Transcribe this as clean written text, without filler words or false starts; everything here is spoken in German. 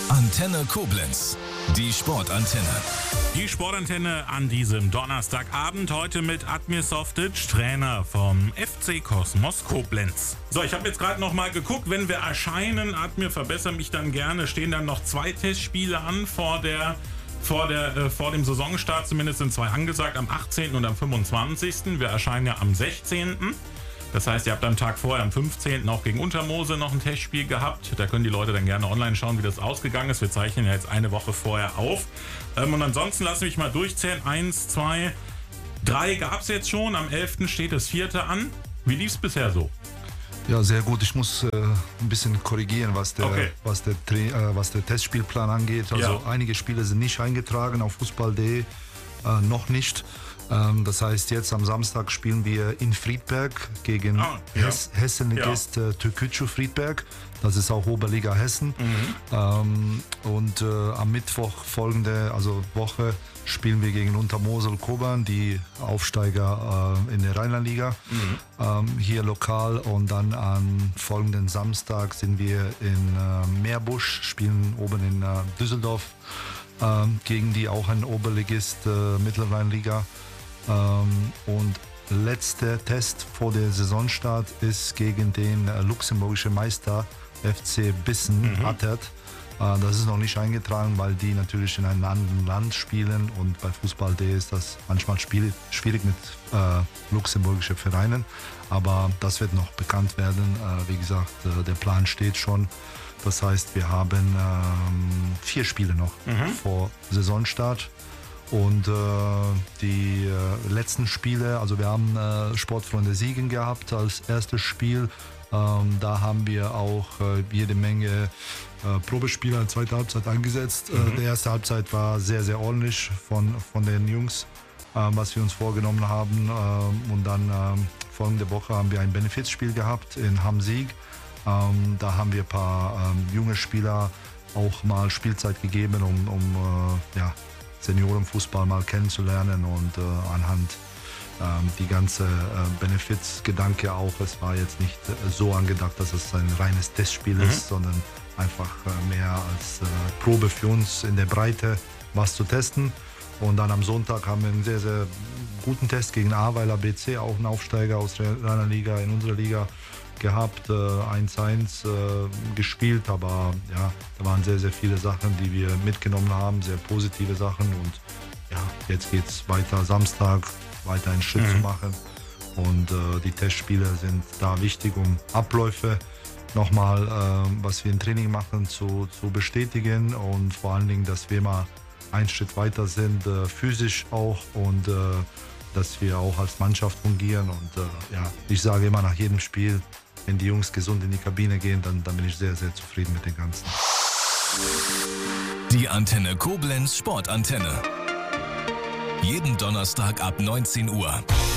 Antenne Koblenz, die Sportantenne. Die Sportantenne an diesem Donnerstagabend, heute mit Admir Softic, Trainer vom FC Kosmos Koblenz. So, ich habe jetzt gerade noch mal geguckt, wenn wir erscheinen, Admir, verbessere mich dann gerne, stehen dann noch 2 Testspiele an vor dem Saisonstart. Zumindest sind 2 angesagt, am 18. und am 25. Wir erscheinen ja am 16. Das heißt, ihr habt am Tag vorher, am 15. auch gegen Untermoose noch ein Testspiel gehabt. Da können die Leute dann gerne online schauen, wie das ausgegangen ist. Wir zeichnen ja jetzt eine Woche vorher auf. Und ansonsten lass mich mal durchzählen. 1, 2, 3 gab es jetzt schon. Am 11. steht das 4. an. Wie lief es bisher so? Ja, sehr gut. Ich muss ein bisschen korrigieren, was der Testspielplan angeht. Also einige Spiele sind nicht eingetragen auf fußball.de, noch nicht. Das heißt, jetzt am Samstag spielen wir in Friedberg gegen Hessenligist Türkgücü Friedberg. Das ist auch Oberliga Hessen. Und am Mittwoch Woche spielen wir gegen Untermosel Kobern, die Aufsteiger in der Rheinlandliga, hier lokal. Und dann am folgenden Samstag sind wir in Meerbusch, spielen oben in Düsseldorf gegen die auch ein Oberligist Mittelrheinliga. Und letzter Test vor der Saisonstart ist gegen den luxemburgischen Meister FC Bissen Attert. Das ist noch nicht eingetragen, weil die natürlich in einem anderen Land spielen und bei Fußball.de ist das manchmal schwierig mit luxemburgischen Vereinen. Aber das wird noch bekannt werden. Wie gesagt, der Plan steht schon. Das heißt, wir haben 4 Spiele noch vor Saisonstart. Und die letzten Spiele, also wir haben Sportfreunde Siegen gehabt als erstes Spiel. Da haben wir auch jede Menge Probespieler in der zweiten Halbzeit eingesetzt. Die erste Halbzeit war sehr, sehr ordentlich von den Jungs, was wir uns vorgenommen haben. Und dann folgende Woche haben wir ein Benefizspiel gehabt in Hamm-Sieg. Da haben wir ein paar junge Spieler auch mal Spielzeit gegeben, um Seniorenfußball mal kennenzulernen und anhand die ganze Benefizgedanke auch. Es war jetzt nicht so angedacht, dass es ein reines Testspiel ist, sondern einfach mehr als Probe für uns in der Breite was zu testen. Und dann am Sonntag haben wir einen sehr, sehr guten Test gegen Ahrweiler BC, auch ein Aufsteiger aus der Rheinland-Liga in unserer Liga gehabt, 1-1 gespielt, aber ja, da waren sehr, sehr viele Sachen, die wir mitgenommen haben, sehr positive Sachen und ja, jetzt geht es weiter Samstag, weiter einen Schritt zu machen und die Testspiele sind da wichtig, um Abläufe nochmal, was wir im Training machen, zu bestätigen und vor allen Dingen, dass wir mal einen Schritt weiter sind, physisch auch und dass wir auch als Mannschaft fungieren und ich sage immer nach jedem Spiel, wenn die Jungs gesund in die Kabine gehen, dann bin ich sehr, sehr zufrieden mit dem Ganzen. Die Antenne Koblenz Sportantenne. Jeden Donnerstag ab 19 Uhr.